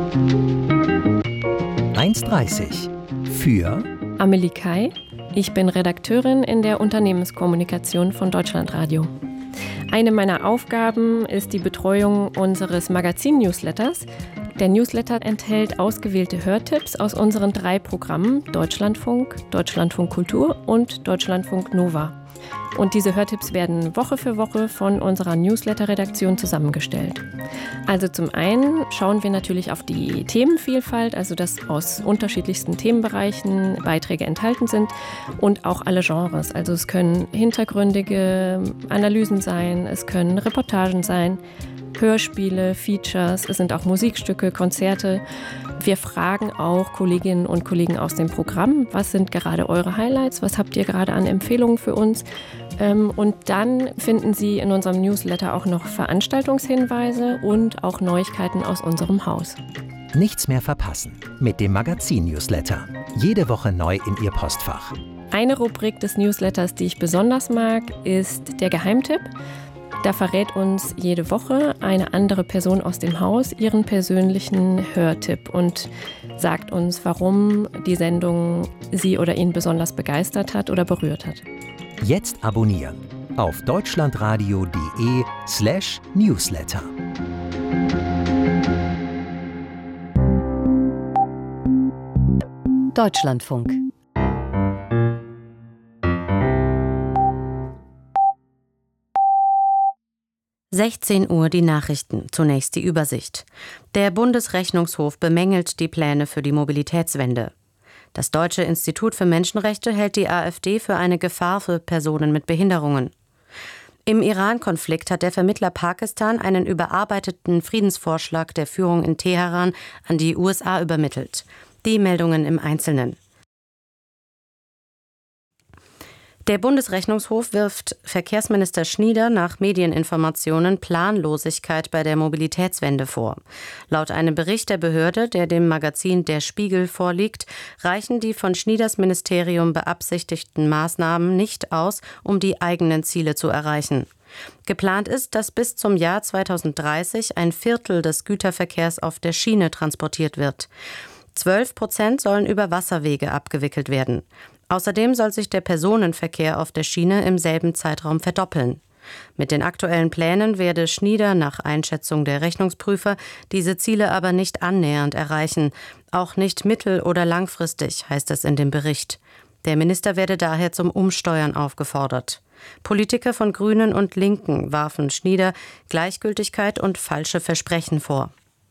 1,30 für Amelie Kai. Ich bin Redakteurin in der Unternehmenskommunikation von Deutschlandradio. Eine meiner Aufgaben ist die Betreuung unseres Magazin-Newsletters. Der Newsletter enthält ausgewählte Hörtipps aus unseren 3 Programmen Deutschlandfunk, Deutschlandfunk Kultur und Deutschlandfunk Nova. Und diese Hörtipps werden Woche für Woche von unserer Newsletter-Redaktion zusammengestellt. Also zum einen schauen wir natürlich auf die Themenvielfalt, also dass aus unterschiedlichsten Themenbereichen Beiträge enthalten sind und auch alle Genres. Also es können hintergründige Analysen sein, es können Reportagen sein, Hörspiele, Features, es sind auch Musikstücke, Konzerte. Wir fragen auch Kolleginnen und Kollegen aus dem Programm, was sind gerade eure Highlights, was habt ihr gerade an Empfehlungen für uns? Und dann finden Sie in unserem Newsletter auch noch Veranstaltungshinweise und auch Neuigkeiten aus unserem Haus. Nichts mehr verpassen mit dem Magazin-Newsletter. Jede Woche neu in Ihr Postfach. Eine Rubrik des Newsletters, die ich besonders mag, ist der Geheimtipp. Da verrät uns jede Woche eine andere Person aus dem Haus ihren persönlichen Hörtipp und sagt uns, warum die Sendung sie oder ihn besonders begeistert hat oder berührt hat. Jetzt abonnieren auf deutschlandradio.de/Newsletter. Deutschlandfunk. (16 Uhr) die Nachrichten. Zunächst die Übersicht. Der Bundesrechnungshof bemängelt die Pläne für die Mobilitätswende. Das Deutsche Institut für Menschenrechte hält die AfD für eine Gefahr für Personen mit Behinderungen. Im Iran-Konflikt hat der Vermittler Pakistan einen überarbeiteten Friedensvorschlag der Führung in Teheran an die USA übermittelt. Die Meldungen im Einzelnen. Der Bundesrechnungshof wirft Verkehrsminister Schnieder nach Medieninformationen Planlosigkeit bei der Mobilitätswende vor. Laut einem Bericht der Behörde, der dem Magazin Der Spiegel vorliegt, reichen die von Schnieders Ministerium beabsichtigten Maßnahmen nicht aus, um die eigenen Ziele zu erreichen. Geplant ist, dass bis zum Jahr 2030 ein Viertel des Güterverkehrs auf der Schiene transportiert wird. 12% sollen über Wasserwege abgewickelt werden. Außerdem soll sich der Personenverkehr auf der Schiene im selben Zeitraum verdoppeln. Mit den aktuellen Plänen werde Schnieder nach Einschätzung der Rechnungsprüfer diese Ziele aber nicht annähernd erreichen, auch nicht mittel- oder langfristig, heißt es in dem Bericht. Der Minister werde daher zum Umsteuern aufgefordert. Politiker von Grünen und Linken warfen Schnieder Gleichgültigkeit und falsche Versprechen vor.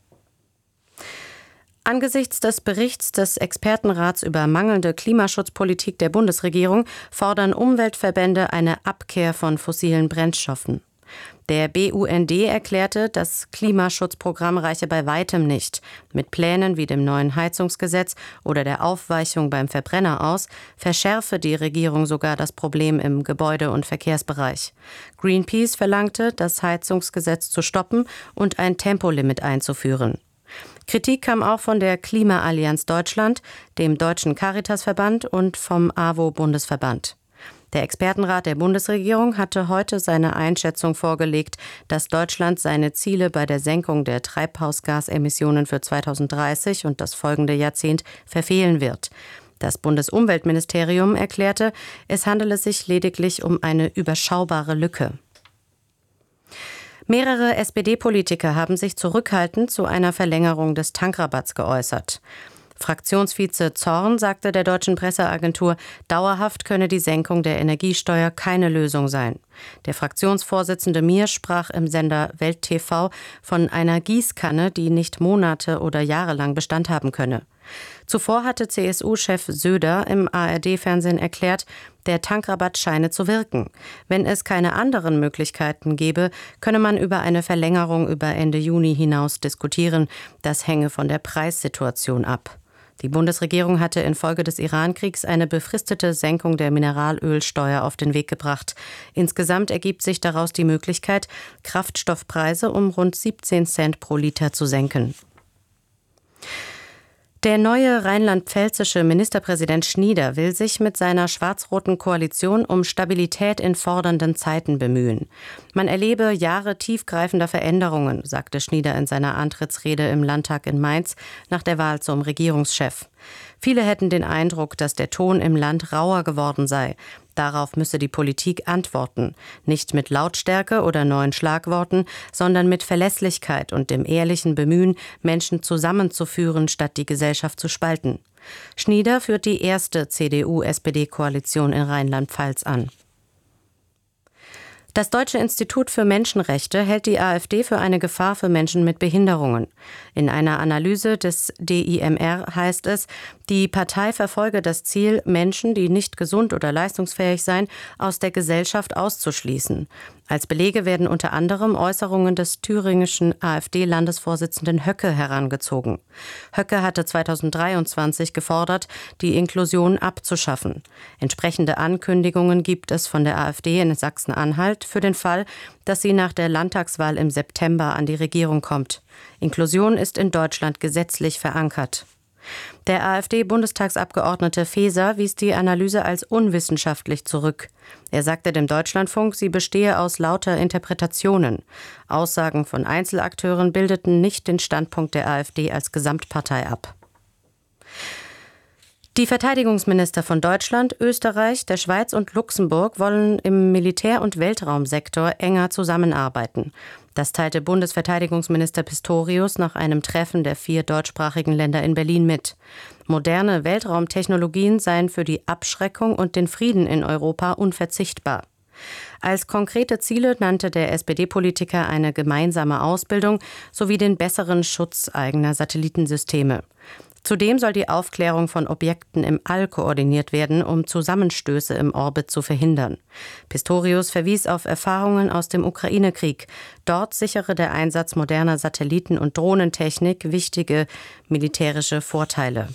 Angesichts des Berichts des Expertenrats über mangelnde Klimaschutzpolitik der Bundesregierung fordern Umweltverbände eine Abkehr von fossilen Brennstoffen. Der BUND erklärte, das Klimaschutzprogramm reiche bei weitem nicht. Mit Plänen wie dem neuen Heizungsgesetz oder der Aufweichung beim Verbrenner aus, verschärfe die Regierung sogar das Problem im Gebäude- und Verkehrsbereich. Greenpeace verlangte, das Heizungsgesetz zu stoppen und ein Tempolimit einzuführen. Kritik kam auch von der Klimaallianz Deutschland, dem Deutschen Caritasverband und vom AWO-Bundesverband. Der Expertenrat der Bundesregierung hatte heute seine Einschätzung vorgelegt, dass Deutschland seine Ziele bei der Senkung der Treibhausgasemissionen für 2030 und das folgende Jahrzehnt verfehlen wird. Das Bundesumweltministerium erklärte, es handele sich lediglich um eine überschaubare Lücke. Mehrere SPD-Politiker haben sich zurückhaltend zu einer Verlängerung des Tankrabatts geäußert. Fraktionsvize Zorn sagte der deutschen Presseagentur, dauerhaft könne die Senkung der Energiesteuer keine Lösung sein. Der Fraktionsvorsitzende Mier sprach im Sender Welt TV von einer Gießkanne, die nicht Monate oder Jahre lang Bestand haben könne. Zuvor hatte CSU-Chef Söder im ARD-Fernsehen erklärt, der Tankrabatt scheine zu wirken. Wenn es keine anderen Möglichkeiten gäbe, könne man über eine Verlängerung über Ende Juni hinaus diskutieren. Das hänge von der Preissituation ab. Die Bundesregierung hatte infolge des Iran-Kriegs eine befristete Senkung der Mineralölsteuer auf den Weg gebracht. Insgesamt ergibt sich daraus die Möglichkeit, Kraftstoffpreise um rund 17 Cent pro Liter zu senken. Der neue rheinland-pfälzische Ministerpräsident Schnieder will sich mit seiner schwarz-roten Koalition um Stabilität in fordernden Zeiten bemühen. Man erlebe Jahre tiefgreifender Veränderungen, sagte Schnieder in seiner Antrittsrede im Landtag in Mainz nach der Wahl zum Regierungschef. Viele hätten den Eindruck, dass der Ton im Land rauer geworden sei. Darauf müsse die Politik antworten. Nicht mit Lautstärke oder neuen Schlagworten, sondern mit Verlässlichkeit und dem ehrlichen Bemühen, Menschen zusammenzuführen, statt die Gesellschaft zu spalten. Schnieder führt die erste CDU-SPD-Koalition in Rheinland-Pfalz an. Das Deutsche Institut für Menschenrechte hält die AfD für eine Gefahr für Menschen mit Behinderungen. In einer Analyse des DIMR heißt es, die Partei verfolge das Ziel, Menschen, die nicht gesund oder leistungsfähig seien, aus der Gesellschaft auszuschließen. Als Belege werden unter anderem Äußerungen des thüringischen AfD-Landesvorsitzenden Höcke herangezogen. Höcke hatte 2023 gefordert, die Inklusion abzuschaffen. Entsprechende Ankündigungen gibt es von der AfD in Sachsen-Anhalt für den Fall, dass sie nach der Landtagswahl im September an die Regierung kommt. Inklusion ist in Deutschland gesetzlich verankert. Der AfD-Bundestagsabgeordnete Faeser wies die Analyse als unwissenschaftlich zurück. Er sagte dem Deutschlandfunk, sie bestehe aus lauter Interpretationen. Aussagen von Einzelakteuren bildeten nicht den Standpunkt der AfD als Gesamtpartei ab. Die Verteidigungsminister von Deutschland, Österreich, der Schweiz und Luxemburg wollen im Militär- und Weltraumsektor enger zusammenarbeiten. Das teilte Bundesverteidigungsminister Pistorius nach einem Treffen der 4 deutschsprachigen Länder in Berlin mit. Moderne Weltraumtechnologien seien für die Abschreckung und den Frieden in Europa unverzichtbar. Als konkrete Ziele nannte der SPD-Politiker eine gemeinsame Ausbildung sowie den besseren Schutz eigener Satellitensysteme. Zudem soll die Aufklärung von Objekten im All koordiniert werden, um Zusammenstöße im Orbit zu verhindern. Pistorius verwies auf Erfahrungen aus dem Ukraine-Krieg. Dort sichere der Einsatz moderner Satelliten- und Drohnentechnik wichtige militärische Vorteile.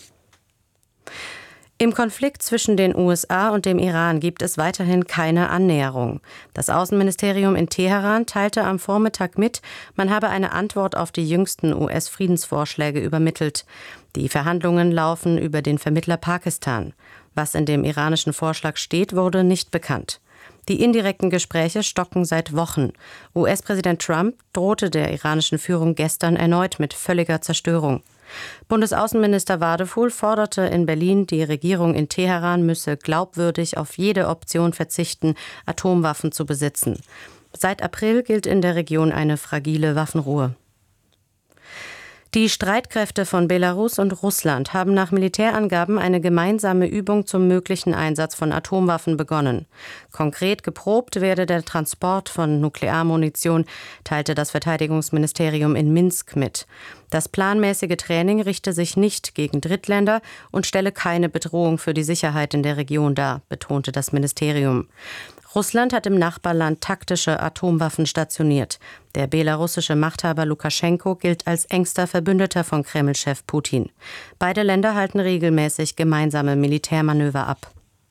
Im Konflikt zwischen den USA und dem Iran gibt es weiterhin keine Annäherung. Das Außenministerium in Teheran teilte am Vormittag mit, man habe eine Antwort auf die jüngsten US-Friedensvorschläge übermittelt. Die Verhandlungen laufen über den Vermittler Pakistan. Was in dem iranischen Vorschlag steht, wurde nicht bekannt. Die indirekten Gespräche stocken seit Wochen. US-Präsident Trump drohte der iranischen Führung gestern erneut mit völliger Zerstörung. Bundesaußenminister Wadefuhl forderte in Berlin, die Regierung in Teheran müsse glaubwürdig auf jede Option verzichten, Atomwaffen zu besitzen. Seit April gilt in der Region eine fragile Waffenruhe. Die Streitkräfte von Belarus und Russland haben nach Militärangaben eine gemeinsame Übung zum möglichen Einsatz von Atomwaffen begonnen. Konkret geprobt werde der Transport von Nuklearmunition, teilte das Verteidigungsministerium in Minsk mit. Das planmäßige Training richte sich nicht gegen Drittländer und stelle keine Bedrohung für die Sicherheit in der Region dar, betonte das Ministerium. Russland hat im Nachbarland taktische Atomwaffen stationiert. Der belarussische Machthaber Lukaschenko gilt als engster Verbündeter von Kreml-Chef Putin. Beide Länder halten regelmäßig gemeinsame Militärmanöver ab.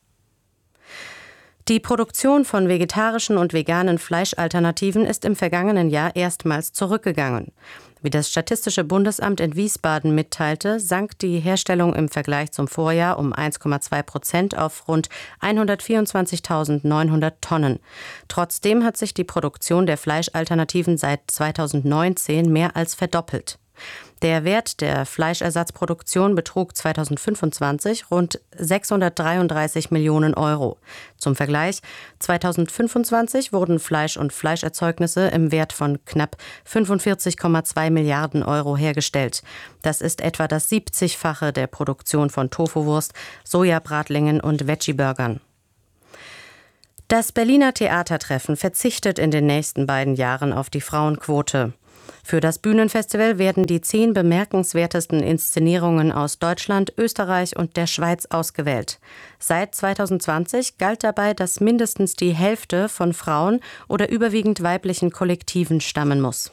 Die Produktion von vegetarischen und veganen Fleischalternativen ist im vergangenen Jahr erstmals zurückgegangen. Wie das Statistische Bundesamt in Wiesbaden mitteilte, sank die Herstellung im Vergleich zum Vorjahr um 1,2% auf rund 124.900 Tonnen. Trotzdem hat sich die Produktion der Fleischalternativen seit 2019 mehr als verdoppelt. Der Wert der Fleischersatzproduktion betrug 2025 rund 633 Millionen Euro. Zum Vergleich, 2025 wurden Fleisch und Fleischerzeugnisse im Wert von knapp 45,2 Milliarden Euro hergestellt. Das ist etwa das 70-fache der Produktion von Tofuwurst, Sojabratlingen und Veggie-Burgern. Das Berliner Theatertreffen verzichtet in den nächsten beiden Jahren auf die Frauenquote. Für das Bühnenfestival werden die 10 bemerkenswertesten Inszenierungen aus Deutschland, Österreich und der Schweiz ausgewählt. Seit 2020 galt dabei, dass mindestens die Hälfte von Frauen oder überwiegend weiblichen Kollektiven stammen muss.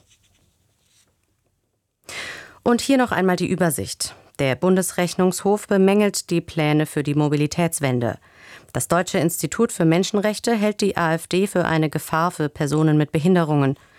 Und hier noch einmal die Übersicht. Der Bundesrechnungshof bemängelt die Pläne für die Mobilitätswende. Das Deutsche Institut für Menschenrechte hält die AfD für eine Gefahr für Personen mit Behinderungen.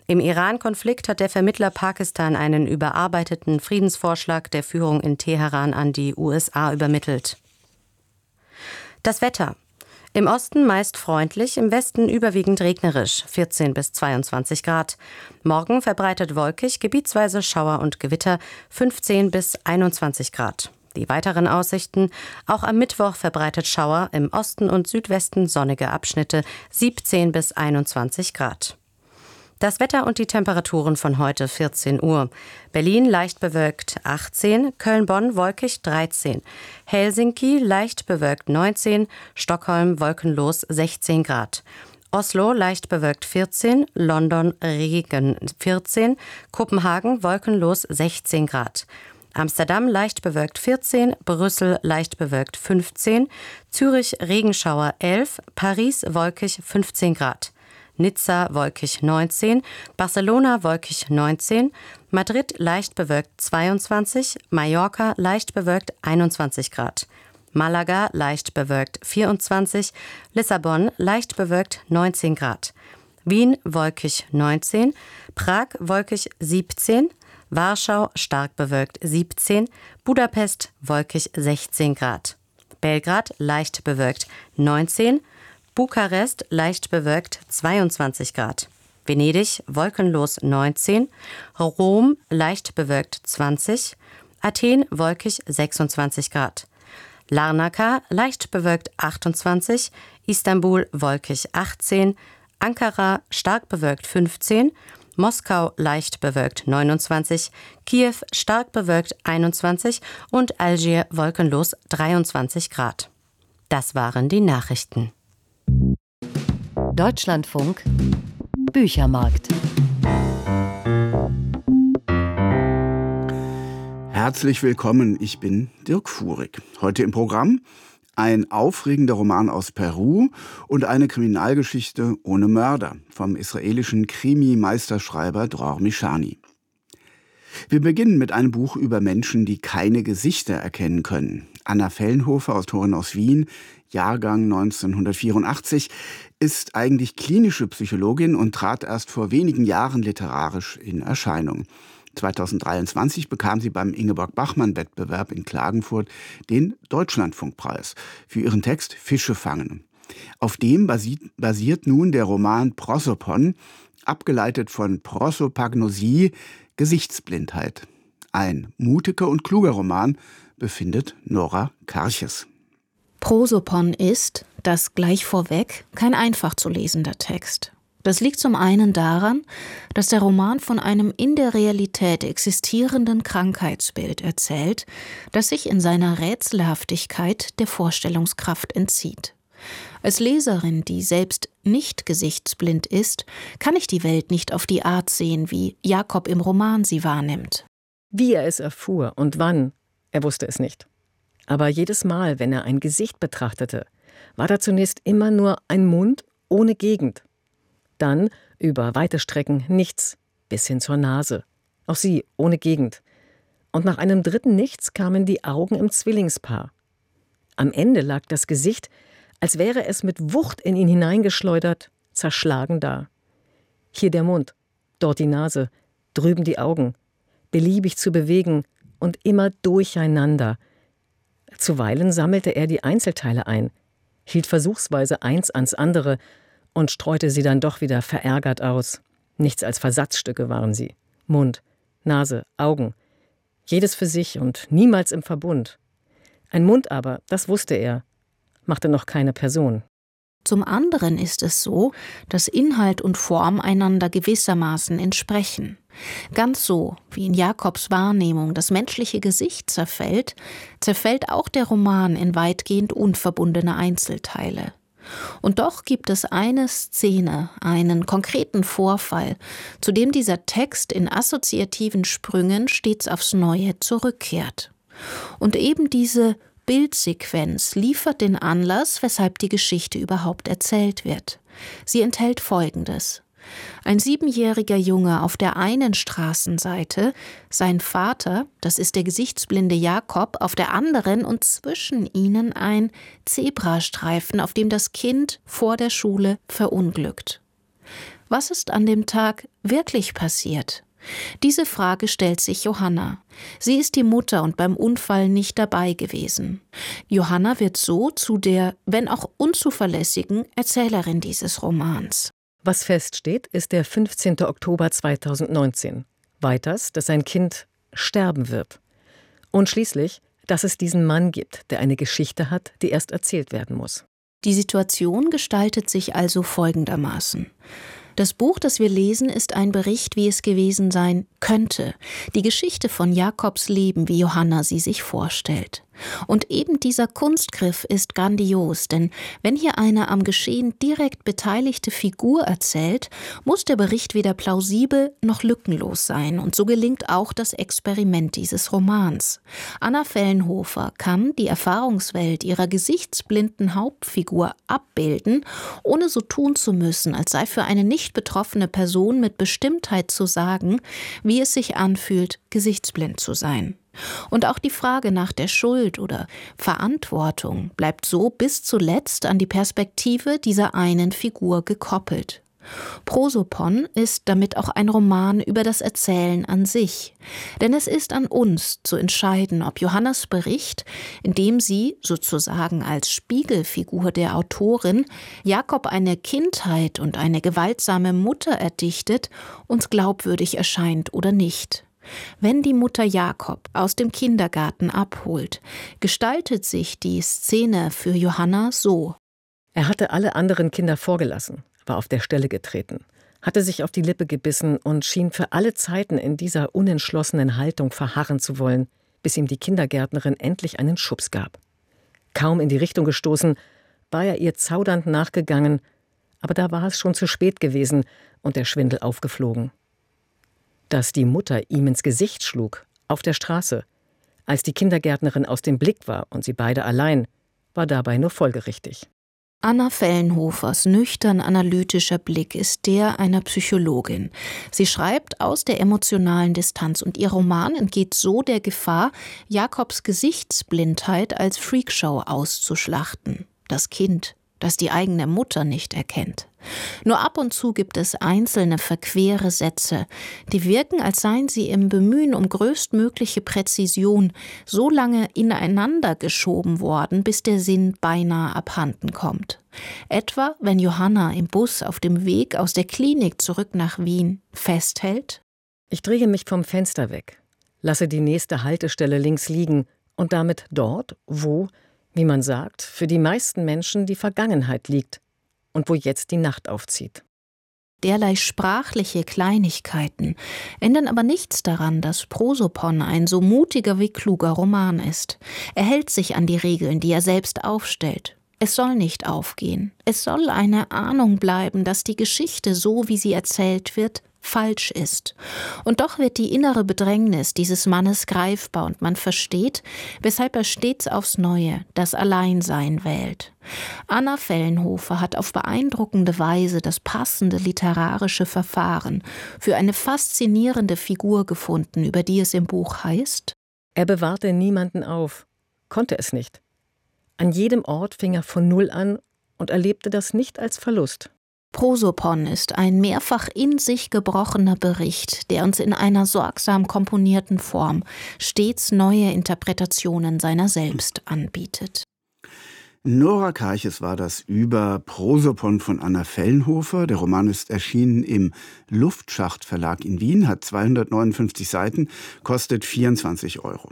Im Iran-Konflikt hat der Vermittler Pakistan einen überarbeiteten Friedensvorschlag der Führung in Teheran an die USA übermittelt. Das Wetter. Im Osten meist freundlich, im Westen überwiegend regnerisch, 14 bis 22 Grad. Morgen verbreitet wolkig, gebietsweise Schauer und Gewitter, 15 bis 21 Grad. Die weiteren Aussichten: auch am Mittwoch verbreitet Schauer, im Osten und Südwesten sonnige Abschnitte, 17 bis 21 Grad. Das Wetter und die Temperaturen von heute 14 Uhr. Berlin leicht bewölkt 18, Köln-Bonn wolkig 13, Helsinki leicht bewölkt 19, Stockholm wolkenlos 16 Grad. Oslo leicht bewölkt 14, London Regen 14, Kopenhagen wolkenlos 16 Grad. Amsterdam leicht bewölkt 14, Brüssel leicht bewölkt 15, Zürich Regenschauer 11, Paris wolkig 15 Grad. Nizza wolkig 19, Barcelona wolkig 19, Madrid leicht bewölkt 22, Mallorca leicht bewölkt 21 Grad, Malaga leicht bewölkt 24, Lissabon leicht bewölkt 19 Grad, Wien wolkig 19, Prag wolkig 17, Warschau stark bewölkt 17, Budapest wolkig 16 Grad, Belgrad leicht bewölkt 19, Bukarest leicht bewölkt 22 Grad, Venedig wolkenlos 19, Rom leicht bewölkt 20, Athen wolkig 26 Grad, Larnaca leicht bewölkt 28, Istanbul wolkig 18, Ankara stark bewölkt 15, Moskau leicht bewölkt 29, Kiew stark bewölkt 21 und Algier wolkenlos 23 Grad. Das waren die Nachrichten. Deutschlandfunk Büchermarkt. Herzlich willkommen, ich bin Dirk Fuhrig. Heute im Programm ein aufregender Roman aus Peru und eine Kriminalgeschichte ohne Mörder vom israelischen Krimi-Meisterschreiber Dror Mishani. Wir beginnen mit einem Buch über Menschen, die keine Gesichter erkennen können. Anna Fellenhofer, Autorin aus Wien, Jahrgang 1984, ist eigentlich klinische Psychologin und trat erst vor wenigen Jahren literarisch in Erscheinung. 2023 bekam sie beim Ingeborg-Bachmann-Wettbewerb in Klagenfurt den Deutschlandfunkpreis für ihren Text Fische fangen. Auf dem basiert nun der Roman Prosopon, abgeleitet von Prosopagnosie, Gesichtsblindheit. Ein mutiger und kluger Roman, befindet Nora Karches. Prosopon ist, das gleich vorweg, kein einfach zu lesender Text. Das liegt zum einen daran, dass der Roman von einem in der Realität existierenden Krankheitsbild erzählt, das sich in seiner Rätselhaftigkeit der Vorstellungskraft entzieht. Als Leserin, die selbst nicht gesichtsblind ist, kann ich die Welt nicht auf die Art sehen, wie Jakob im Roman sie wahrnimmt. Wie er es erfuhr und wann, er wusste es nicht. Aber jedes Mal, wenn er ein Gesicht betrachtete, war da zunächst immer nur ein Mund ohne Gegend. Dann, über weite Strecken, nichts, bis hin zur Nase. Auch sie ohne Gegend. Und nach einem dritten Nichts kamen die Augen im Zwillingspaar. Am Ende lag das Gesicht, als wäre es mit Wucht in ihn hineingeschleudert, zerschlagen da. Hier der Mund, dort die Nase, drüben die Augen, beliebig zu bewegen und immer durcheinander. Zuweilen sammelte er die Einzelteile ein, hielt versuchsweise eins ans andere und streute sie dann doch wieder verärgert aus. Nichts als Versatzstücke waren sie. Mund, Nase, Augen. Jedes für sich und niemals im Verbund. Ein Mund aber, das wusste er, machte noch keine Person. Zum anderen ist es so, dass Inhalt und Form einander gewissermaßen entsprechen. Ganz so, wie in Jakobs Wahrnehmung das menschliche Gesicht zerfällt, zerfällt auch der Roman in weitgehend unverbundene Einzelteile. Und doch gibt es eine Szene, einen konkreten Vorfall, zu dem dieser Text in assoziativen Sprüngen stets aufs Neue zurückkehrt. Und eben diese Bildsequenz liefert den Anlass, weshalb die Geschichte überhaupt erzählt wird. Sie enthält Folgendes: Ein 7-jähriger Junge auf der einen Straßenseite, sein Vater, das ist der gesichtsblinde Jakob, auf der anderen und zwischen ihnen ein Zebrastreifen, auf dem das Kind vor der Schule verunglückt. Was ist an dem Tag wirklich passiert? Diese Frage stellt sich Johanna. Sie ist die Mutter und beim Unfall nicht dabei gewesen. Johanna wird so zu der, wenn auch unzuverlässigen, Erzählerin dieses Romans. Was feststeht, ist der 15. Oktober 2019. Weiters, dass sein Kind sterben wird. Und schließlich, dass es diesen Mann gibt, der eine Geschichte hat, die erst erzählt werden muss. Die Situation gestaltet sich also folgendermaßen. Das Buch, das wir lesen, ist ein Bericht, wie es gewesen sein könnte. Die Geschichte von Jakobs Leben, wie Johanna sie sich vorstellt. Und eben dieser Kunstgriff ist grandios, denn wenn hier eine am Geschehen direkt beteiligte Figur erzählt, muss der Bericht weder plausibel noch lückenlos sein. Und so gelingt auch das Experiment dieses Romans. Anna Fellenhofer kann die Erfahrungswelt ihrer gesichtsblinden Hauptfigur abbilden, ohne so tun zu müssen, als sei für eine nicht betroffene Person mit Bestimmtheit zu sagen, wie es sich anfühlt, gesichtsblind zu sein. Und auch die Frage nach der Schuld oder Verantwortung bleibt so bis zuletzt an die Perspektive dieser einen Figur gekoppelt. Prosopon ist damit auch ein Roman über das Erzählen an sich. Denn es ist an uns zu entscheiden, ob Johannas Bericht, in dem sie sozusagen als Spiegelfigur der Autorin Jakob eine Kindheit und eine gewaltsame Mutter erdichtet, uns glaubwürdig erscheint oder nicht. Wenn die Mutter Jakob aus dem Kindergarten abholt, gestaltet sich die Szene für Johanna so. Er hatte alle anderen Kinder vorgelassen, war auf der Stelle getreten, hatte sich auf die Lippe gebissen und schien für alle Zeiten in dieser unentschlossenen Haltung verharren zu wollen, bis ihm die Kindergärtnerin endlich einen Schubs gab. Kaum in die Richtung gestoßen, war er ihr zaudernd nachgegangen, aber da war es schon zu spät gewesen und der Schwindel aufgeflogen. Dass die Mutter ihm ins Gesicht schlug, auf der Straße, als die Kindergärtnerin aus dem Blick war und sie beide allein, war dabei nur folgerichtig. Anna Fellenhofers nüchtern-analytischer Blick ist der einer Psychologin. Sie schreibt aus der emotionalen Distanz und ihr Roman entgeht so der Gefahr, Jakobs Gesichtsblindheit als Freakshow auszuschlachten. Das Kind, das die eigene Mutter nicht erkennt. Nur ab und zu gibt es einzelne verquere Sätze, die wirken, als seien sie im Bemühen um größtmögliche Präzision so lange ineinander geschoben worden, bis der Sinn beinahe abhanden kommt. Etwa, wenn Johanna im Bus auf dem Weg aus der Klinik zurück nach Wien festhält: Ich drehe mich vom Fenster weg, lasse die nächste Haltestelle links liegen und damit dort, wo, wie man sagt, für die meisten Menschen die Vergangenheit liegt und wo jetzt die Nacht aufzieht. Derlei sprachliche Kleinigkeiten ändern aber nichts daran, dass Prosopon ein so mutiger wie kluger Roman ist. Er hält sich an die Regeln, die er selbst aufstellt. Es soll nicht aufgehen. Es soll eine Ahnung bleiben, dass die Geschichte, so wie sie erzählt wird, falsch ist. Und doch wird die innere Bedrängnis dieses Mannes greifbar und man versteht, weshalb er stets aufs Neue das Alleinsein wählt. Anna Fellenhofer hat auf beeindruckende Weise das passende literarische Verfahren für eine faszinierende Figur gefunden, über die es im Buch heißt: Er bewahrte niemanden auf, konnte es nicht. An jedem Ort fing er von Null an und erlebte das nicht als Verlust. Prosopon ist ein mehrfach in sich gebrochener Bericht, der uns in einer sorgsam komponierten Form stets neue Interpretationen seiner selbst anbietet. Nora Karches war das über Prosopon von Anna Fellenhofer. Der Roman ist erschienen im Luftschacht Verlag in Wien, hat 259 Seiten, kostet 24 €.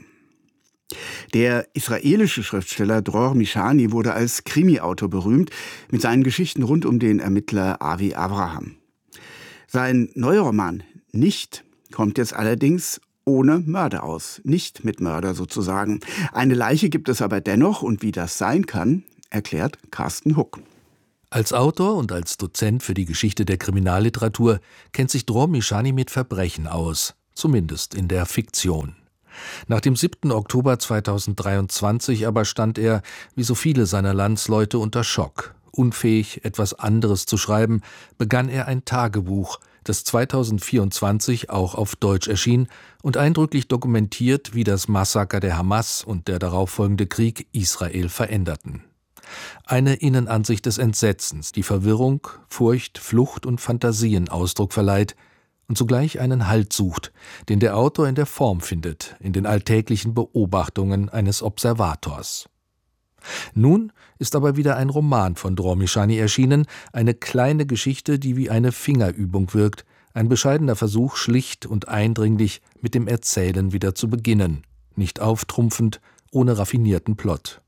Der israelische Schriftsteller Dror Mishani wurde als Krimi-Autor berühmt mit seinen Geschichten rund um den Ermittler Avi Avraham. Sein neuer Roman Nicht kommt jetzt allerdings ohne Mörder aus. Nicht mit Mörder sozusagen. Eine Leiche gibt es aber dennoch, und wie das sein kann, erklärt Carsten Huck. Als Autor und als Dozent für die Geschichte der Kriminalliteratur kennt sich Dror Mishani mit Verbrechen aus, zumindest in der Fiktion. Nach dem 7. Oktober 2023 aber stand er, wie so viele seiner Landsleute, unter Schock. Unfähig, etwas anderes zu schreiben, begann er ein Tagebuch, das 2024 auch auf Deutsch erschien und eindrücklich dokumentiert, wie das Massaker der Hamas und der darauffolgende Krieg Israel veränderten. Eine Innenansicht des Entsetzens, die Verwirrung, Furcht, Flucht und Fantasien Ausdruck verleiht und zugleich einen Halt sucht, den der Autor in der Form findet, in den alltäglichen Beobachtungen eines Observators. Nun ist aber wieder ein Roman von Dror Mishani erschienen, eine kleine Geschichte, die wie eine Fingerübung wirkt, ein bescheidener Versuch, schlicht und eindringlich mit dem Erzählen wieder zu beginnen, nicht auftrumpfend, ohne raffinierten Plot.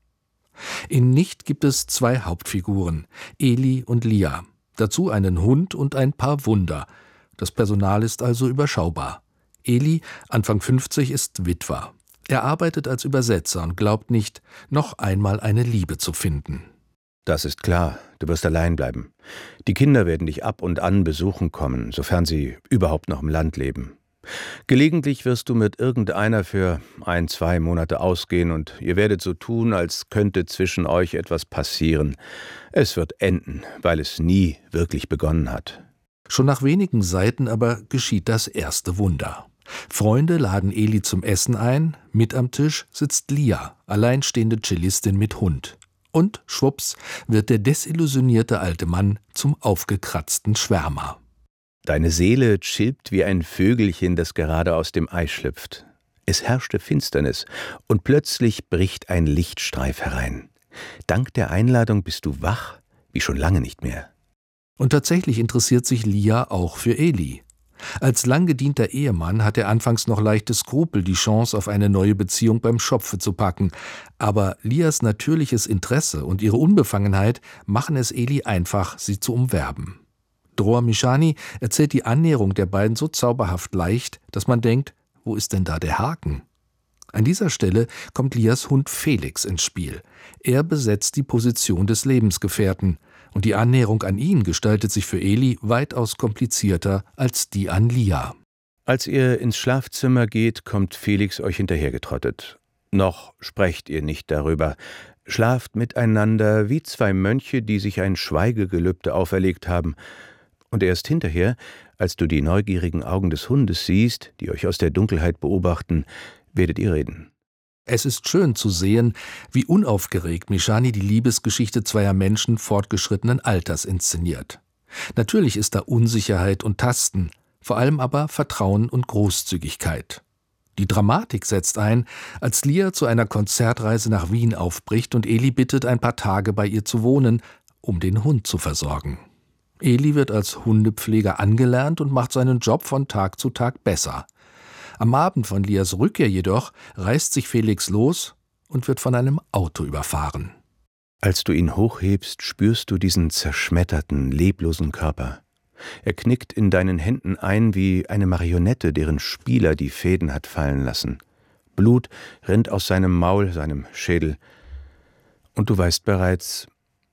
In Nicht gibt es 2 Hauptfiguren, Eli und Lia, dazu einen Hund und ein paar Wunder. Das Personal ist also überschaubar. Eli, Anfang 50, ist Witwer. Er arbeitet als Übersetzer und glaubt nicht, noch einmal eine Liebe zu finden. Das ist klar, du wirst allein bleiben. Die Kinder werden dich ab und an besuchen kommen, sofern sie überhaupt noch im Land leben. Gelegentlich wirst du mit irgendeiner für 1-2 Monate ausgehen und ihr werdet so tun, als könnte zwischen euch etwas passieren. Es wird enden, weil es nie wirklich begonnen hat. Schon nach wenigen Seiten aber geschieht das erste Wunder. Freunde laden Eli zum Essen ein, mit am Tisch sitzt Lia, alleinstehende Cellistin mit Hund. Und schwupps wird der desillusionierte alte Mann zum aufgekratzten Schwärmer. Deine Seele chilpt wie ein Vögelchen, das gerade aus dem Ei schlüpft. Es herrschte Finsternis und plötzlich bricht ein Lichtstreif herein. Dank der Einladung bist du wach, wie schon lange nicht mehr. Und tatsächlich interessiert sich Lia auch für Eli. Als lang gedienter Ehemann hat er anfangs noch leichte Skrupel, die Chance auf eine neue Beziehung beim Schopfe zu packen. Aber Lias natürliches Interesse und ihre Unbefangenheit machen es Eli einfach, sie zu umwerben. Dror Mishani erzählt die Annäherung der beiden so zauberhaft leicht, dass man denkt, wo ist denn da der Haken? An dieser Stelle kommt Lias Hund Felix ins Spiel. Er besetzt die Position des Lebensgefährten. Und die Annäherung an ihn gestaltet sich für Eli weitaus komplizierter als die an Lia. Als ihr ins Schlafzimmer geht, kommt Felix euch hinterhergetrottet. Noch sprecht ihr nicht darüber. Schlaft miteinander wie 2 Mönche, die sich ein Schweigegelübde auferlegt haben. Und erst hinterher, als du die neugierigen Augen des Hundes siehst, die euch aus der Dunkelheit beobachten, werdet ihr reden. Es ist schön zu sehen, wie unaufgeregt Mishani die Liebesgeschichte zweier Menschen fortgeschrittenen Alters inszeniert. Natürlich ist da Unsicherheit und Tasten, vor allem aber Vertrauen und Großzügigkeit. Die Dramatik setzt ein, als Lia zu einer Konzertreise nach Wien aufbricht und Eli bittet, ein paar Tage bei ihr zu wohnen, um den Hund zu versorgen. Eli wird als Hundepfleger angelernt und macht seinen Job von Tag zu Tag besser. Am Abend von Lias Rückkehr jedoch reißt sich Felix los und wird von einem Auto überfahren. Als du ihn hochhebst, spürst du diesen zerschmetterten, leblosen Körper. Er knickt in deinen Händen ein wie eine Marionette, deren Spieler die Fäden hat fallen lassen. Blut rinnt aus seinem Maul, seinem Schädel. Und du weißt bereits,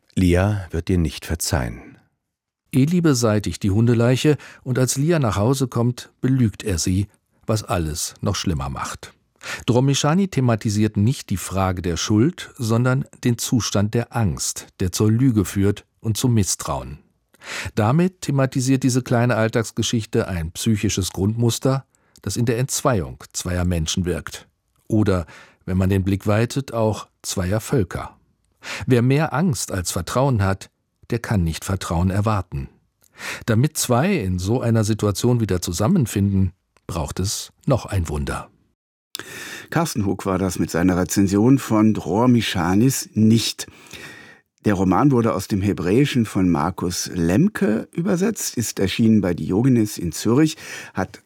Lia wird dir nicht verzeihen. Eli beseitigt die Hundeleiche und als Lia nach Hause kommt, belügt er sie, was alles noch schlimmer macht. Dror Mishani thematisiert nicht die Frage der Schuld, sondern den Zustand der Angst, der zur Lüge führt und zum Misstrauen. Damit thematisiert diese kleine Alltagsgeschichte ein psychisches Grundmuster, das in der Entzweiung zweier Menschen wirkt. Oder, wenn man den Blick weitet, auch zweier Völker. Wer mehr Angst als Vertrauen hat, der kann nicht Vertrauen erwarten. Damit 2 in so einer Situation wieder zusammenfinden, braucht es noch ein Wunder. Carsten Hug war das mit seiner Rezension von Dror Mishanis Nicht. Der Roman wurde aus dem Hebräischen von Markus Lemke übersetzt, ist erschienen bei Diogenes in Zürich, hat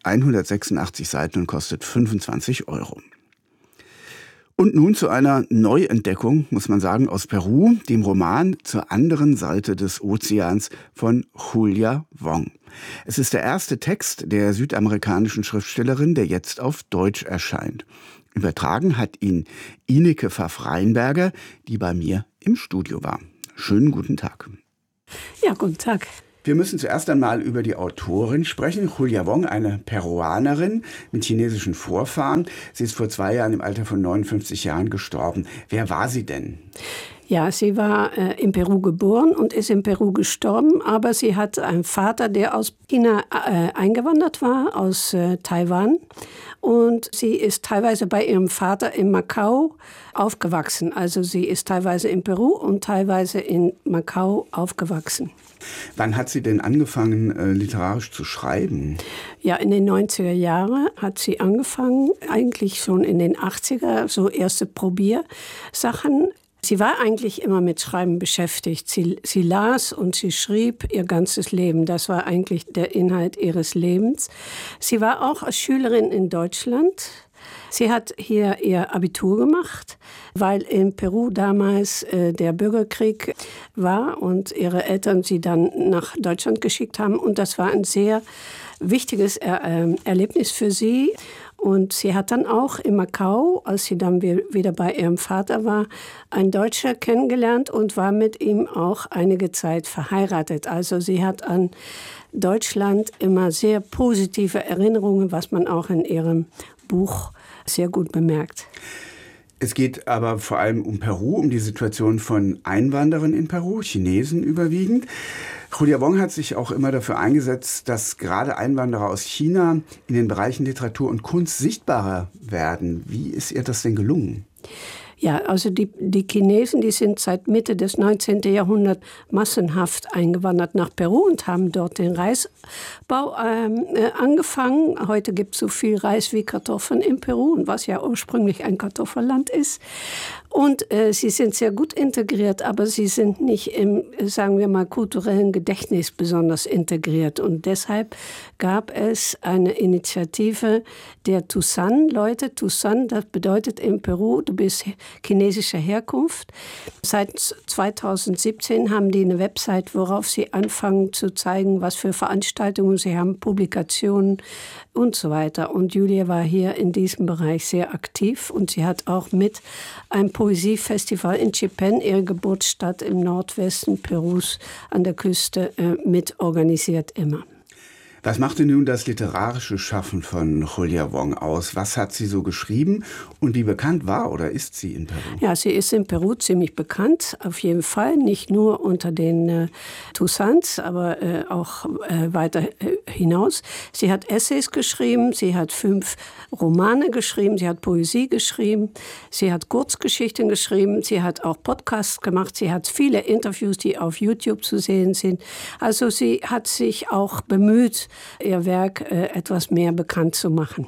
186 Seiten und kostet 25 €. Und nun zu einer Neuentdeckung, muss man sagen, aus Peru, dem Roman Zur anderen Seite des Ozeans von Julia Wong. Es ist der erste Text der südamerikanischen Schriftstellerin, der jetzt auf Deutsch erscheint. Übertragen hat ihn Ineke Pfaff-Reinberger, die bei mir im Studio war. Schönen guten Tag. Ja, guten Tag. Wir müssen zuerst einmal über die Autorin sprechen. Julia Wong, eine Peruanerin mit chinesischen Vorfahren. Sie ist vor 2 Jahren im Alter von 59 Jahren gestorben. Wer war sie denn? Ja, sie war in Peru geboren und ist in Peru gestorben, aber sie hat einen Vater, der aus China eingewandert war, aus Taiwan. Und sie ist teilweise bei ihrem Vater in Macau aufgewachsen. Also sie ist teilweise in Peru und teilweise in Macau aufgewachsen. Wann hat sie denn angefangen, literarisch zu schreiben? Ja, in den 90er Jahren hat sie angefangen, eigentlich schon in den 80er, so erste Probiersachen. Sie war eigentlich immer mit Schreiben beschäftigt. Sie las und sie schrieb ihr ganzes Leben. Das war eigentlich der Inhalt ihres Lebens. Sie war auch als Schülerin in Deutschland. Sie hat hier ihr Abitur gemacht, weil in Peru damals der Bürgerkrieg war und ihre Eltern sie dann nach Deutschland geschickt haben. Und das war ein sehr wichtiges Erlebnis für sie. Und sie hat dann auch in Macau, als sie dann wieder bei ihrem Vater war, einen Deutscher kennengelernt und war mit ihm auch einige Zeit verheiratet. Also sie hat an Deutschland immer sehr positive Erinnerungen, was man auch in ihrem Buch sehr gut bemerkt. Es geht aber vor allem um Peru, um die Situation von Einwanderern in Peru, Chinesen überwiegend. Julia Wong hat sich auch immer dafür eingesetzt, dass gerade Einwanderer aus China in den Bereichen Literatur und Kunst sichtbarer werden. Wie ist ihr das denn gelungen? Ja, also die Chinesen, die sind seit Mitte des 19. Jahrhunderts massenhaft eingewandert nach Peru und haben dort den Reisbau angefangen. Heute gibt es so viel Reis wie Kartoffeln in Peru, was ja ursprünglich ein Kartoffelland ist. Und sie sind sehr gut integriert, aber sie sind nicht im, sagen wir mal, kulturellen Gedächtnis besonders integriert. Und deshalb gab es eine Initiative der Tusan-Leute. Tusan, das bedeutet in Peru, du bist chinesischer Herkunft. Seit 2017 haben die eine Website, worauf sie anfangen zu zeigen, was für Veranstaltungen sie haben, Publikationen und so weiter. Und Julia war hier in diesem Bereich sehr aktiv und sie hat auch mit einem Poesiefestival in Chipén, ihre Geburtsstadt im Nordwesten Perus an der Küste, mit organisiert immer. Was macht denn nun das literarische Schaffen von Julia Wong aus? Was hat sie so geschrieben und wie bekannt war oder ist sie in Peru? Ja, sie ist in Peru ziemlich bekannt, auf jeden Fall. Nicht nur unter den Tusans, aber auch weiter hinaus. Sie hat Essays geschrieben, sie hat 5 Romane geschrieben, sie hat Poesie geschrieben, sie hat Kurzgeschichten geschrieben, sie hat auch Podcasts gemacht, sie hat viele Interviews, die auf YouTube zu sehen sind. Also sie hat sich auch bemüht, ihr Werk etwas mehr bekannt zu machen.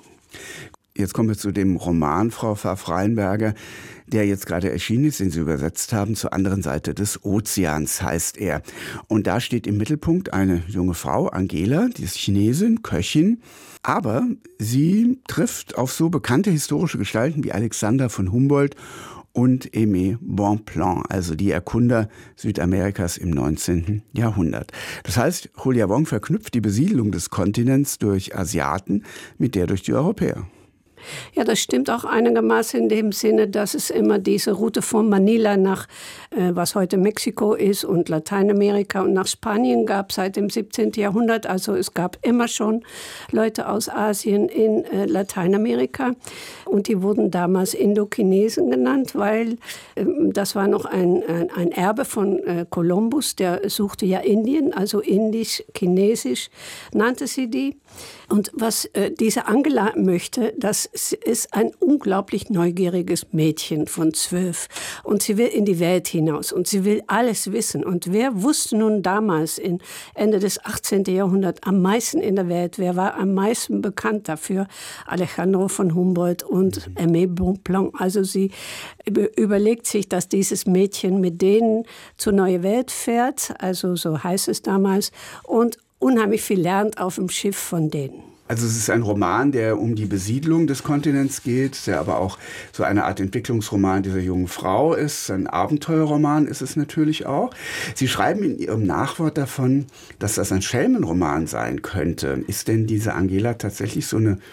Jetzt kommen wir zu dem Roman, Frau Pfaff-Reinberger, der jetzt gerade erschienen ist, den Sie übersetzt haben. Zur anderen Seite des Ozeans heißt er. Und da steht im Mittelpunkt eine junge Frau, Angela, die ist Chinesin, Köchin. Aber sie trifft auf so bekannte historische Gestalten wie Alexander von Humboldt und Aimé Bonpland, also die Erkunder Südamerikas im 19. Jahrhundert. Das heißt, Julia Wong verknüpft die Besiedlung des Kontinents durch Asiaten mit der durch die Europäer. Ja, das stimmt auch einigermaßen in dem Sinne, dass es immer diese Route von Manila nach, was heute Mexiko ist, und Lateinamerika und nach Spanien gab seit dem 17. Jahrhundert. Also es gab immer schon Leute aus Asien in Lateinamerika. Und die wurden damals Indochinesen genannt, weil das war noch ein Erbe von Kolumbus. Der suchte ja Indien, also indisch, chinesisch nannte sie die. Und was diese Angela möchte, das ist ein unglaublich neugieriges Mädchen von 12. Und sie will in die Welt hinaus und sie will alles wissen. Und wer wusste nun damals, Ende des 18. Jahrhunderts, am meisten in der Welt? Wer war am meisten bekannt dafür? Alejandro von Humboldt und Aimé Bonpland. Also sie überlegt sich, dass dieses Mädchen mit denen zur neuen Welt fährt, also so heißt es damals, und unheimlich viel lernt auf dem Schiff von denen. Also es ist ein Roman, der um die Besiedlung des Kontinents geht, der aber auch so eine Art Entwicklungsroman dieser jungen Frau ist. Ein Abenteuerroman ist es natürlich auch. Sie schreiben in Ihrem Nachwort davon, dass das ein Schelmenroman sein könnte. Ist denn diese Angela tatsächlich so eine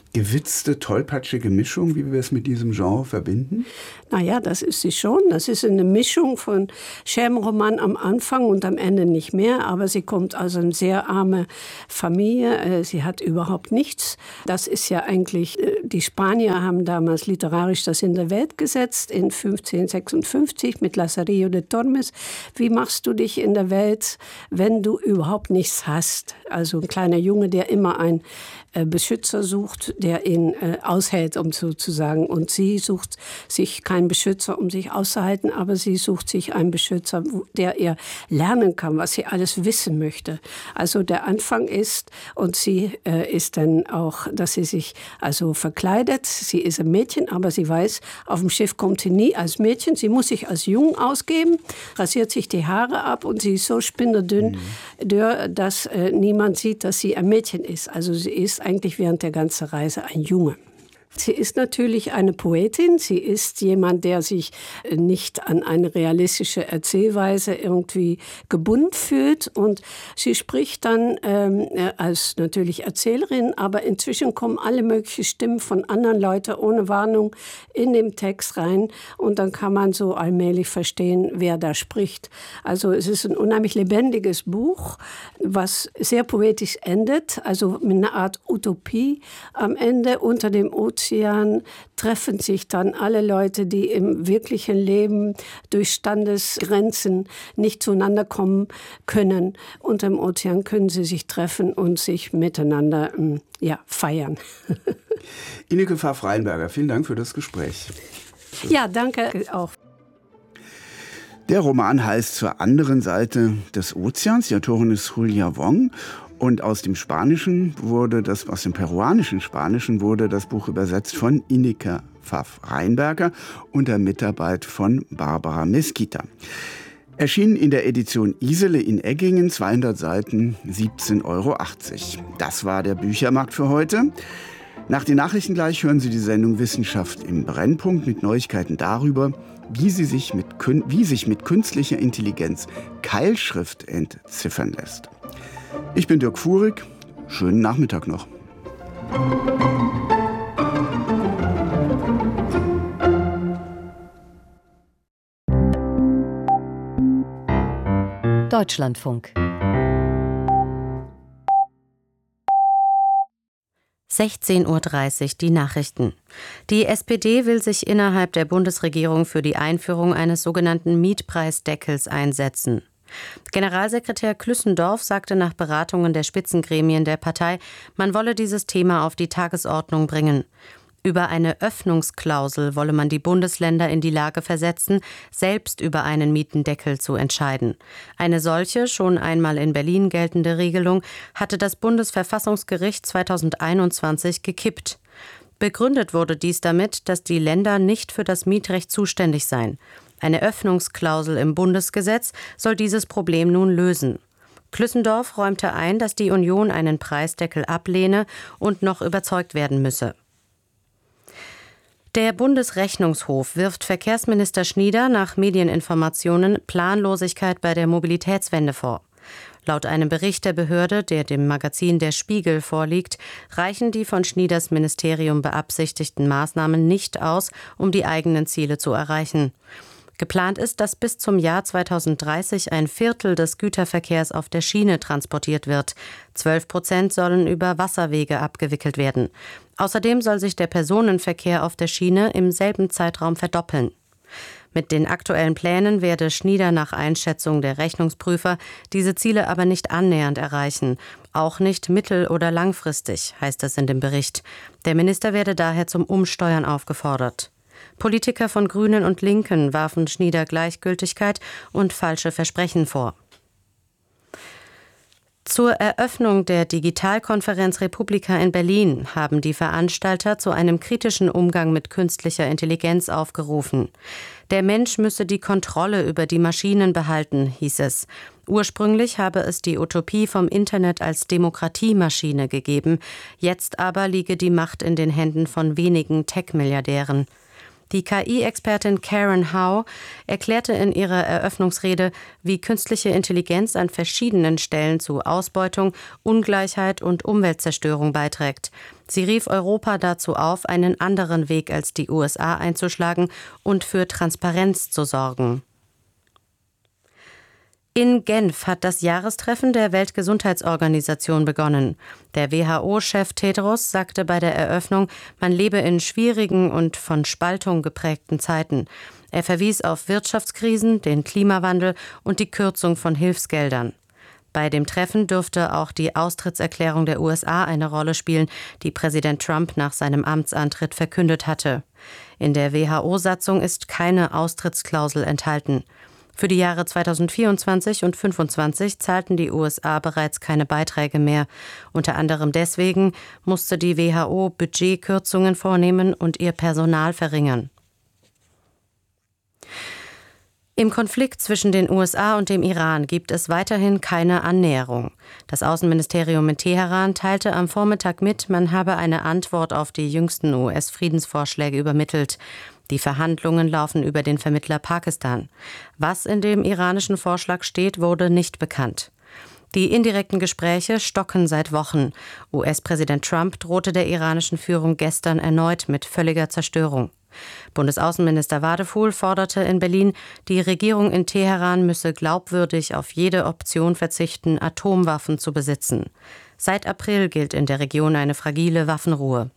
gewitzte, tollpatschige Mischung, wie wir es mit diesem Genre verbinden? Naja, das ist sie schon. Das ist eine Mischung von Scherbenroman am Anfang und am Ende nicht mehr. Aber sie kommt aus einer sehr armen Familie. Sie hat überhaupt nichts. Das ist ja eigentlich, die Spanier haben damals literarisch das in der Welt gesetzt, in 1556 mit Lazarillo de Tormes. Wie machst du dich in der Welt, wenn du überhaupt nichts hast? Also ein kleiner Junge, der immer einen Beschützer sucht, der ihn aushält, um sozusagen. Und sie sucht sich keinen Beschützer, um sich auszuhalten, aber sie sucht sich einen Beschützer, der ihr lernen kann, was sie alles wissen möchte. Also der Anfang ist, und sie ist dann auch, dass sie sich also verkleidet. Sie ist ein Mädchen, aber sie weiß, auf dem Schiff kommt sie nie als Mädchen. Sie muss sich als Jung ausgeben, rasiert sich die Haare ab und sie ist so spinderdünn, dass niemand sieht, dass sie ein Mädchen ist. Also sie ist eigentlich während der ganzen Reise ein Junge. Sie ist natürlich eine Poetin. Sie ist jemand, der sich nicht an eine realistische Erzählweise irgendwie gebunden fühlt. Und sie spricht dann als natürlich Erzählerin, aber inzwischen kommen alle möglichen Stimmen von anderen Leuten ohne Warnung in den Text rein. Und dann kann man so allmählich verstehen, wer da spricht. Also es ist ein unheimlich lebendiges Buch, was sehr poetisch endet, also mit einer Art Utopie am Ende. Unter dem Ozean treffen sich dann alle Leute, die im wirklichen Leben durch Standesgrenzen nicht zueinander kommen können. Unter dem Ozean können sie sich treffen und sich miteinander feiern. Ineke Pfaff-Reinberger, vielen Dank für das Gespräch. Ja, danke auch. Der Roman heißt Zur anderen Seite des Ozeans. Die Autorin ist Julia Wong. Und aus dem peruanischen Spanischen wurde das Buch übersetzt von Ineke Pfaff-Reinberger unter Mitarbeit von Barbara Mesquita. Erschienen in der Edition Isele in Eggingen, 200 Seiten, 17,80 €. Das war der Büchermarkt für heute. Nach den Nachrichten gleich hören Sie die Sendung Wissenschaft im Brennpunkt mit Neuigkeiten darüber, wie sich mit künstlicher Intelligenz Keilschrift entziffern lässt. Ich bin Dirk Fuhrig. Schönen Nachmittag noch. Deutschlandfunk. 16:30 Uhr die Nachrichten. Die SPD will sich innerhalb der Bundesregierung für die Einführung eines sogenannten Mietpreisdeckels einsetzen. Generalsekretär Klüssendorf sagte nach Beratungen der Spitzengremien der Partei, man wolle dieses Thema auf die Tagesordnung bringen. Über eine Öffnungsklausel wolle man die Bundesländer in die Lage versetzen, selbst über einen Mietendeckel zu entscheiden. Eine solche, schon einmal in Berlin geltende Regelung hatte das Bundesverfassungsgericht 2021 gekippt. Begründet wurde dies damit, dass die Länder nicht für das Mietrecht zuständig seien. Eine Öffnungsklausel im Bundesgesetz soll dieses Problem nun lösen. Klüssendorf räumte ein, dass die Union einen Preisdeckel ablehne und noch überzeugt werden müsse. Der Bundesrechnungshof wirft Verkehrsminister Schnieder nach Medieninformationen Planlosigkeit bei der Mobilitätswende vor. Laut einem Bericht der Behörde, der dem Magazin Der Spiegel vorliegt, reichen die von Schnieders Ministerium beabsichtigten Maßnahmen nicht aus, um die eigenen Ziele zu erreichen. Geplant ist, dass bis zum Jahr 2030 ein Viertel des Güterverkehrs auf der Schiene transportiert wird. 12% sollen über Wasserwege abgewickelt werden. Außerdem soll sich der Personenverkehr auf der Schiene im selben Zeitraum verdoppeln. Mit den aktuellen Plänen werde Schnieder nach Einschätzung der Rechnungsprüfer diese Ziele aber nicht annähernd erreichen. Auch nicht mittel- oder langfristig, heißt es in dem Bericht. Der Minister werde daher zum Umsteuern aufgefordert. Politiker von Grünen und Linken warfen Schnieder Gleichgültigkeit und falsche Versprechen vor. Zur Eröffnung der Digitalkonferenz Republika in Berlin haben die Veranstalter zu einem kritischen Umgang mit künstlicher Intelligenz aufgerufen. Der Mensch müsse die Kontrolle über die Maschinen behalten, hieß es. Ursprünglich habe es die Utopie vom Internet als Demokratiemaschine gegeben. Jetzt aber liege die Macht in den Händen von wenigen Tech-Milliardären. Die KI-Expertin Karen Howe erklärte in ihrer Eröffnungsrede, wie künstliche Intelligenz an verschiedenen Stellen zu Ausbeutung, Ungleichheit und Umweltzerstörung beiträgt. Sie rief Europa dazu auf, einen anderen Weg als die USA einzuschlagen und für Transparenz zu sorgen. In Genf hat das Jahrestreffen der Weltgesundheitsorganisation begonnen. Der WHO-Chef Tedros sagte bei der Eröffnung, man lebe in schwierigen und von Spaltung geprägten Zeiten. Er verwies auf Wirtschaftskrisen, den Klimawandel und die Kürzung von Hilfsgeldern. Bei dem Treffen dürfte auch die Austrittserklärung der USA eine Rolle spielen, die Präsident Trump nach seinem Amtsantritt verkündet hatte. In der WHO-Satzung ist keine Austrittsklausel enthalten. Für die Jahre 2024 und 2025 zahlten die USA bereits keine Beiträge mehr. Unter anderem deswegen musste die WHO Budgetkürzungen vornehmen und ihr Personal verringern. Im Konflikt zwischen den USA und dem Iran gibt es weiterhin keine Annäherung. Das Außenministerium in Teheran teilte am Vormittag mit, man habe eine Antwort auf die jüngsten US-Friedensvorschläge übermittelt. Die Verhandlungen laufen über den Vermittler Pakistan. Was in dem iranischen Vorschlag steht, wurde nicht bekannt. Die indirekten Gespräche stocken seit Wochen. US-Präsident Trump drohte der iranischen Führung gestern erneut mit völliger Zerstörung. Bundesaußenminister Wadefuhl forderte in Berlin, die Regierung in Teheran müsse glaubwürdig auf jede Option verzichten, Atomwaffen zu besitzen. Seit April gilt in der Region eine fragile Waffenruhe.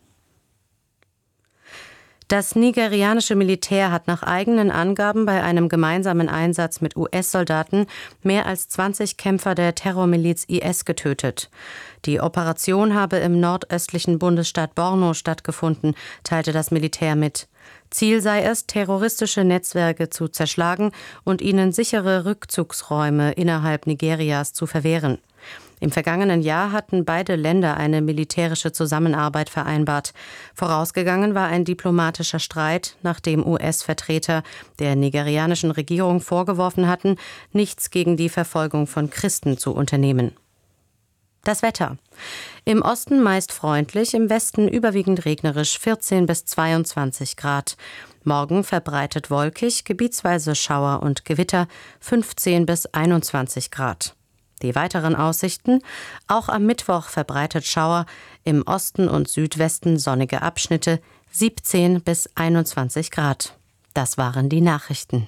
Das nigerianische Militär hat nach eigenen Angaben bei einem gemeinsamen Einsatz mit US-Soldaten mehr als 20 Kämpfer der Terrormiliz IS getötet. Die Operation habe im nordöstlichen Bundesstaat Borno stattgefunden, teilte das Militär mit. Ziel sei es, terroristische Netzwerke zu zerschlagen und ihnen sichere Rückzugsräume innerhalb Nigerias zu verwehren. Im vergangenen Jahr hatten beide Länder eine militärische Zusammenarbeit vereinbart. Vorausgegangen war ein diplomatischer Streit, nachdem US-Vertreter der nigerianischen Regierung vorgeworfen hatten, nichts gegen die Verfolgung von Christen zu unternehmen. Das Wetter. Im Osten meist freundlich, im Westen überwiegend regnerisch, 14 bis 22 Grad. Morgen verbreitet wolkig, gebietsweise Schauer und Gewitter, 15 bis 21 Grad. Die weiteren Aussichten: auch am Mittwoch verbreitet Schauer, im Osten und Südwesten sonnige Abschnitte, 17 bis 21 Grad. Das waren die Nachrichten.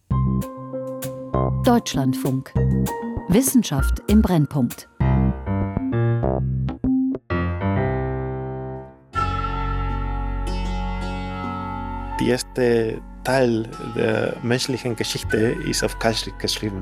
Deutschlandfunk. Wissenschaft im Brennpunkt. Der erste Teil der menschlichen Geschichte ist auf Keilschrift geschrieben.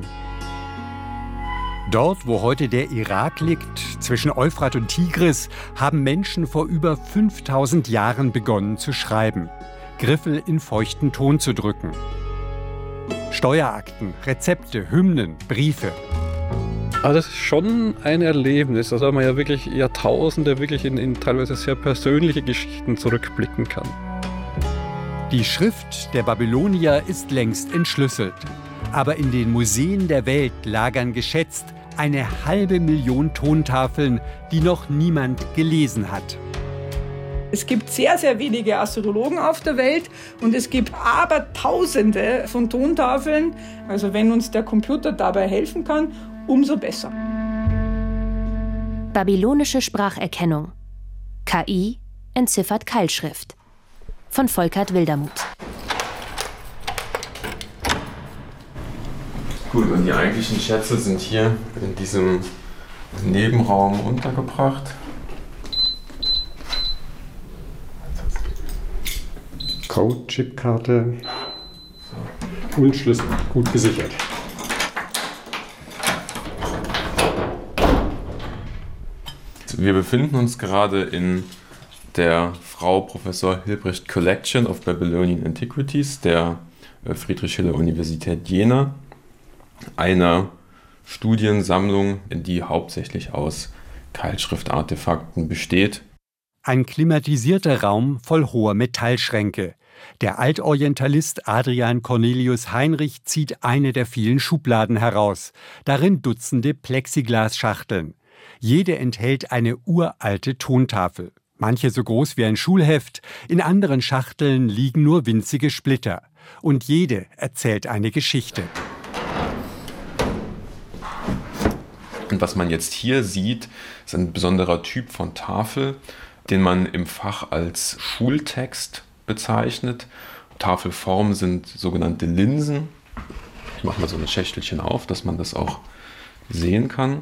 Dort, wo heute der Irak liegt, zwischen Euphrat und Tigris, haben Menschen vor über 5000 Jahren begonnen zu schreiben, Griffel in feuchten Ton zu drücken. Steuerakten, Rezepte, Hymnen, Briefe. Aber das ist schon ein Erlebnis, dass man ja wirklich Jahrtausende wirklich in teilweise sehr persönliche Geschichten zurückblicken kann. Die Schrift der Babylonier ist längst entschlüsselt. Aber in den Museen der Welt lagern geschätzt 500.000 Tontafeln, die noch niemand gelesen hat. Es gibt sehr, sehr wenige Assyriologen auf der Welt und es gibt aber Tausende von Tontafeln. Also wenn uns der Computer dabei helfen kann, umso besser. Babylonische Spracherkennung. KI entziffert Keilschrift. Von Volkert Wildermuth. Gut, und die eigentlichen Schätze sind hier in diesem Nebenraum untergebracht. Code, Chipkarte und Schlüssel gut gesichert. Wir befinden uns gerade in der Frau Professor Hilprecht Collection of Babylonian Antiquities der Friedrich-Schiller-Universität Jena, einer Studiensammlung, die hauptsächlich aus Keilschriftartefakten besteht. Ein klimatisierter Raum voll hoher Metallschränke. Der Altorientalist Adrian Cornelius Heinrich zieht eine der vielen Schubladen heraus. Darin Dutzende Plexiglasschachteln. Jede enthält eine uralte Tontafel. Manche so groß wie ein Schulheft, in anderen Schachteln liegen nur winzige Splitter. Und jede erzählt eine Geschichte. Und was man jetzt hier sieht, ist ein besonderer Typ von Tafel, den man im Fach als Schultext bezeichnet. Tafelformen sind sogenannte Linsen. Ich mache mal so ein Schächtelchen auf, dass man das auch sehen kann.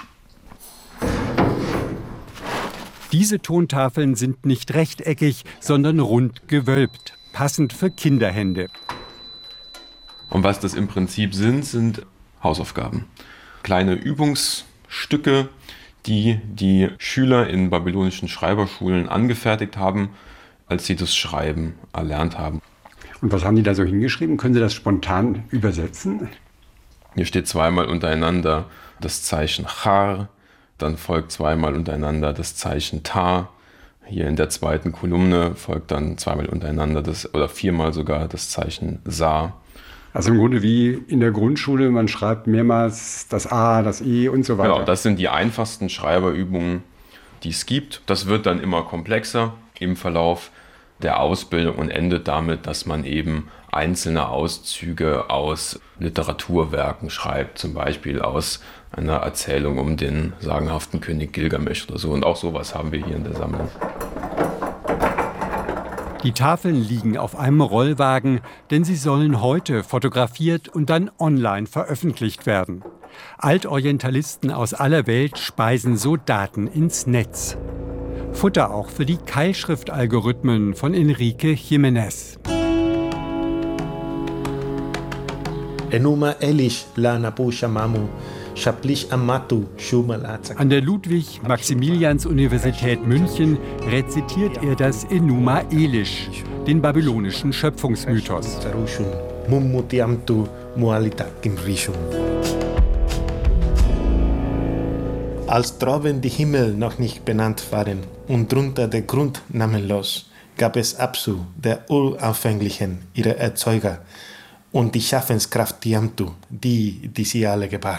Diese Tontafeln sind nicht rechteckig, sondern rund gewölbt, passend für Kinderhände. Und was das im Prinzip sind Hausaufgaben. Kleine Übungsstücke, die die Schüler in babylonischen Schreiberschulen angefertigt haben, als sie das Schreiben erlernt haben. Und was haben die da so hingeschrieben? Können Sie das spontan übersetzen? Hier steht zweimal untereinander das Zeichen Char, dann folgt zweimal untereinander das Zeichen Ta. Hier in der zweiten Kolumne folgt dann zweimal untereinander oder viermal sogar das Zeichen Sa. Also im Grunde wie in der Grundschule, man schreibt mehrmals das A, das E und so weiter. Genau, das sind die einfachsten Schreiberübungen, die es gibt. Das wird dann immer komplexer im Verlauf der Ausbildung und endet damit, dass man eben einzelne Auszüge aus Literaturwerken schreibt, zum Beispiel aus einer Erzählung um den sagenhaften König Gilgamesch oder so. Und auch sowas haben wir hier in der Sammlung. Die Tafeln liegen auf einem Rollwagen, denn sie sollen heute fotografiert und dann online veröffentlicht werden. Altorientalisten aus aller Welt speisen so Daten ins Netz. Futter auch für die Keilschriftalgorithmen von Enrique Jiménez. Enuma Elish la Nabu Shamamu. An der Ludwig-Maximilians-Universität München rezitiert er das Enuma Elish, den babylonischen Schöpfungsmythos. Als droben die Himmel noch nicht benannt waren und drunter der Grund namenlos, gab es Apsu, der Uranfänglichen, ihre Erzeuger, und die Schaffenskraft Tiamtu, die sie alle gebar.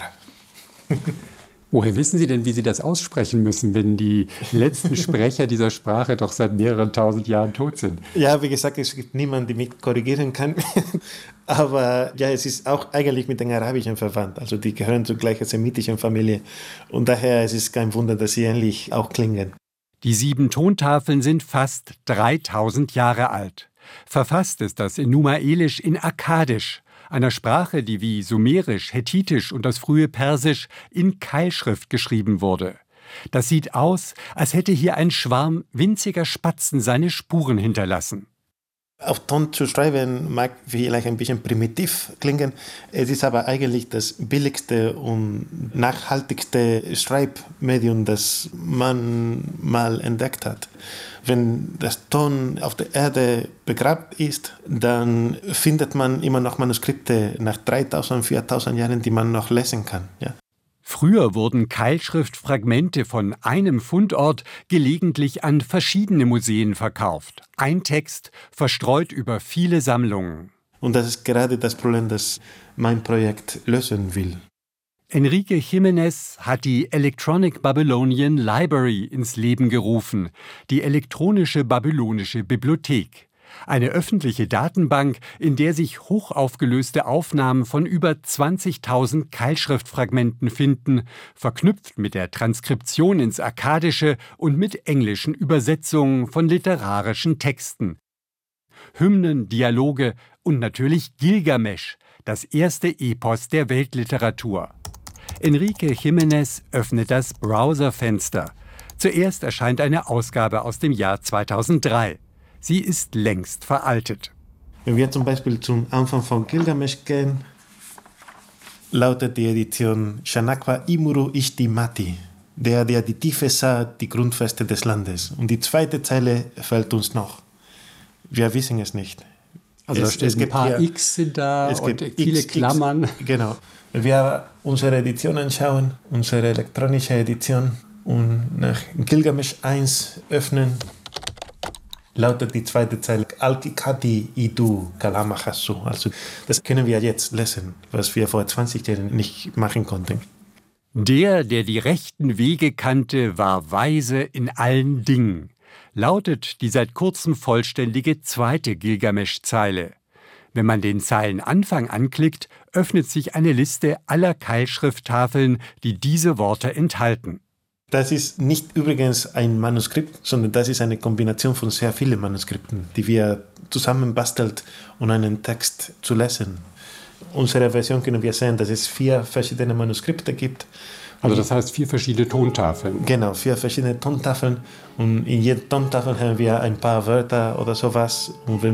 Woher wissen Sie denn, wie Sie das aussprechen müssen, wenn die letzten Sprecher dieser Sprache doch seit mehreren tausend Jahren tot sind? Ja, wie gesagt, es gibt niemanden, der mich korrigieren kann. Aber ja, es ist auch eigentlich mit den Arabischen verwandt. Also die gehören zur gleichen semitischen Familie. Und daher ist es kein Wunder, dass sie ähnlich auch klingen. Die 7 Tontafeln sind fast 3000 Jahre alt. Verfasst ist das Enuma Elish in Akkadisch, einer Sprache, die wie Sumerisch, Hethitisch und das frühe Persisch in Keilschrift geschrieben wurde. Das sieht aus, als hätte hier ein Schwarm winziger Spatzen seine Spuren hinterlassen. Auf Ton zu schreiben mag vielleicht ein bisschen primitiv klingen. Es ist aber eigentlich das billigste und nachhaltigste Schreibmedium, das man mal entdeckt hat. Wenn das Ton auf der Erde begraben ist, dann findet man immer noch Manuskripte nach 3000, 4000 Jahren, die man noch lesen kann. Ja. Früher wurden Keilschriftfragmente von einem Fundort gelegentlich an verschiedene Museen verkauft. Ein Text verstreut über viele Sammlungen. Und das ist gerade das Problem, das mein Projekt lösen will. Enrique Jiménez hat die Electronic Babylonian Library ins Leben gerufen, die elektronische babylonische Bibliothek. Eine öffentliche Datenbank, in der sich hochaufgelöste Aufnahmen von über 20.000 Keilschriftfragmenten finden, verknüpft mit der Transkription ins Akkadische und mit englischen Übersetzungen von literarischen Texten. Hymnen, Dialoge und natürlich Gilgamesch, das erste Epos der Weltliteratur. Enrique Jiménez öffnet das Browserfenster. Zuerst erscheint eine Ausgabe aus dem Jahr 2003. Sie ist längst veraltet. Wenn wir zum Beispiel zum Anfang von Gilgamesch gehen, lautet die Edition Shanakwa Imuru Ishti Mati, der die Tiefe sah, die Grundfeste des Landes. Und die zweite Zeile fällt uns noch. Wir wissen es nicht. Also es gibt ein paar X sind da und viele Klammern. Genau. Wenn wir unsere Edition anschauen, unsere elektronische Edition, und nach Gilgamesch 1 öffnen, lautet die zweite Zeile Al-Kikati Idu Kalamachasu. Also das können wir jetzt lesen, was wir vor 20 Jahren nicht machen konnten. Der die rechten Wege kannte, war weise in allen Dingen. lautet die seit kurzem vollständige zweite Gilgamesch-Zeile. Wenn man den Zeilenanfang anklickt, öffnet sich eine Liste aller Keilschrifttafeln, die diese Worte enthalten. Das ist nicht übrigens ein Manuskript, sondern das ist eine Kombination von sehr vielen Manuskripten, die wir zusammenbastelt, um einen Text zu lesen. Unsere Version können wir sehen, dass es 4 verschiedene Manuskripte gibt. Also das heißt 4 verschiedene Tontafeln. Genau, 4 verschiedene Tontafeln. Und in jeder Tontafel haben wir ein paar Wörter oder sowas. Und wenn